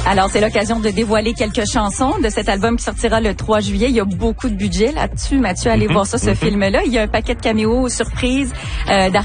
Alors, c'est l'occasion de dévoiler quelques chansons de cet album qui sortira le 3 juillet. Il y a beaucoup de budget là-dessus. Mathieu, allez voir ça, ce film-là. Il y a un paquet de caméos, surprises,